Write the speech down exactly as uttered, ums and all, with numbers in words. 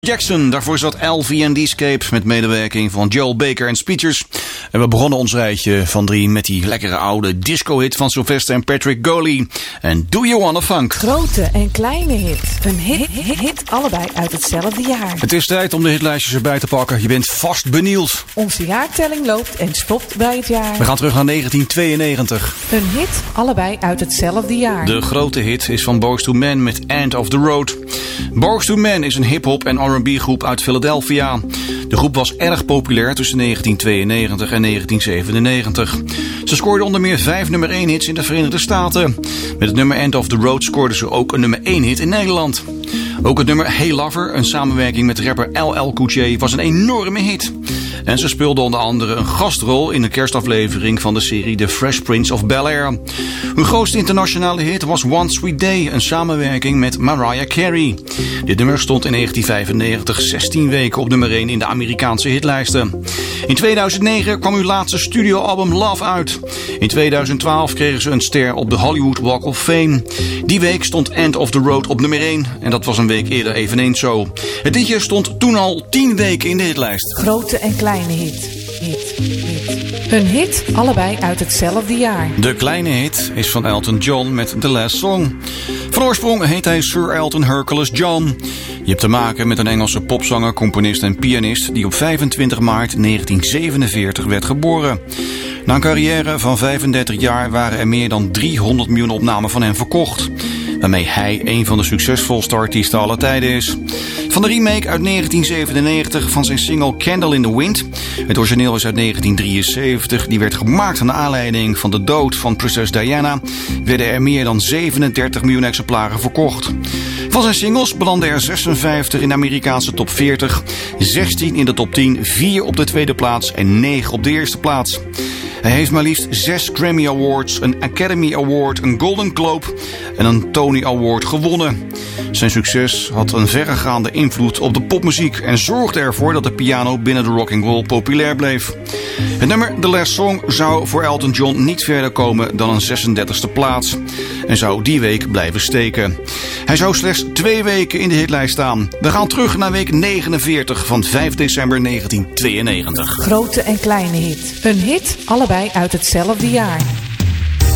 Jackson, daarvoor zat L V and D-Scape met medewerking van Joel Baker en Speechers. En we begonnen ons rijtje van drie met die lekkere oude disco-hit van Sylvester en Patrick Goley. En Do You Wanna Funk? Grote en kleine hit. Een hit, hit, hit, allebei uit hetzelfde jaar. Het is tijd om de hitlijstjes erbij te pakken. Je bent vast benieuwd. Onze jaartelling loopt en stopt bij het jaar. We gaan terug naar negentien tweeënnegentig. Een hit, allebei uit hetzelfde jaar. De grote hit is van Boyz two Men met End of the Road. Boyz two Men is een hip-hop en R and B groep uit Philadelphia. De groep was erg populair tussen negentien tweeënnegentig en negentien zevenennegentig. Ze scoorden onder meer vijf nummer één hits in de Verenigde Staten. Met het nummer End of the Road scoorden ze ook een nummer één hit in Nederland. Ook het nummer Hey Lover, een samenwerking met rapper L L Cool J, was een enorme hit. En ze speelden onder andere een gastrol in de kerstaflevering van de serie The Fresh Prince of Bel-Air. Hun grootste internationale hit was One Sweet Day, een samenwerking met Mariah Carey. Dit nummer stond in negentien vijfennegentig zestien weken op nummer één in de Amerikaanse hitlijsten. In tweeduizend negen kwam hun laatste studioalbum Love uit. In tweeduizend twaalf kregen ze een ster op de Hollywood Walk of Fame. Die week stond End of the Road op nummer één en dat was een week eerder eveneens zo. Het liedje stond toen al tien weken in de hitlijst. Grote en kleine hit. Hit, hit. Een hit, allebei uit hetzelfde jaar. De kleine hit is van Elton John met The Last Song. Van oorsprong heet hij Sir Elton Hercules John. Je hebt te maken met een Engelse popzanger, componist en pianist die op vijfentwintig maart negentien zevenenveertig werd geboren. Na een carrière van vijfendertig jaar waren er meer dan driehonderd miljoen opnamen van hem verkocht, waarmee hij een van de succesvolste artiesten aller tijden is. Van de remake uit negentien zevenennegentig van zijn single Candle in the Wind. Het origineel is uit negentien drieënzeventig. Die werd gemaakt naar aanleiding van de dood van prinses Diana. Werden er meer dan zevenendertig miljoen exemplaren verkocht. Van zijn singles belanden er zesenvijftig in de Amerikaanse top veertig. zestien in de top tien, vier op de tweede plaats en negen op de eerste plaats. Hij heeft maar liefst zes Grammy Awards, een Academy Award, een Golden Globe en een Tony Award gewonnen. Zijn succes had een verregaande invloed op de popmuziek en zorgde ervoor dat de piano binnen de rock and roll populair bleef. Het nummer The Last Song zou voor Elton John niet verder komen dan een zesendertigste plaats en zou die week blijven steken. Hij zou slechts twee weken in de hitlijst staan. We gaan terug naar week negenenveertig van vijf december negentien tweeënnegentig. Grote en kleine hit. Een hit, allebei uit hetzelfde jaar.